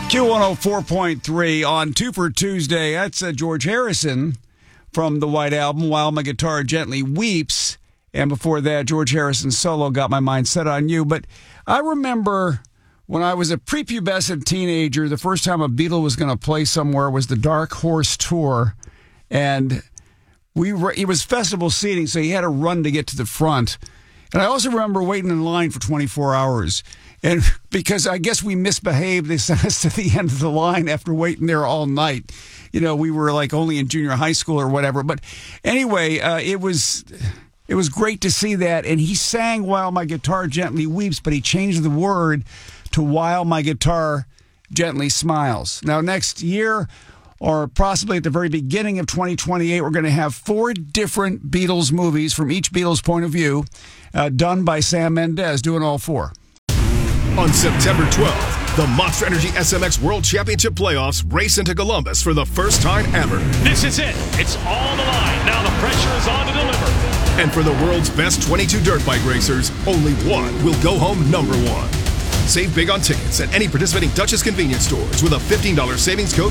Q104.3 on Two for Tuesday. That's George Harrison from the White Album, While My Guitar Gently Weeps. And before that, George Harrison's solo, Got My Mind Set on You. But I remember when I was a prepubescent teenager, the first time a Beatle was going to play somewhere was the Dark Horse Tour. And it was festival seating, so you had to run to get to the front. And I also remember waiting in line for 24 hours. And because I guess we misbehaved, they sent us to the end of the line after waiting there all night. You know, we were like only in junior high school or whatever. But anyway, it was great to see that. And he sang While My Guitar Gently Weeps, but he changed the word to While My Guitar Gently Smiles. Now, next year, or possibly at the very beginning of 2028, we're going to have 4 different Beatles movies from each Beatles point of view, done by Sam Mendes, doing all 4. On September 12th, the Monster Energy SMX World Championship Playoffs race into Columbus for the first time ever. This is it. It's all the line. Now the pressure is on to deliver. And for the world's best 22 dirt bike racers, only one will go home number one. Save big on tickets at any participating Duchess convenience stores with a $15 savings code